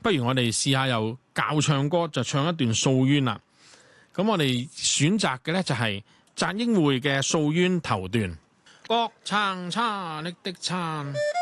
不如我哋試下又教唱歌，就唱一段《訴冤》啦。咁我哋選擇嘅呢，就係澤英會嘅《訴冤》頭段。各撐差力的撐。